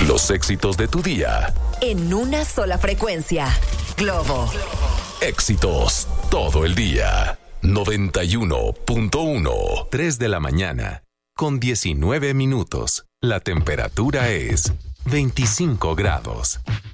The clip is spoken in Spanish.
Los éxitos de tu día. En una sola frecuencia. Globo. Éxitos todo el día. 91.1. 3 de la mañana. Con 19 minutos. La temperatura es 25 grados.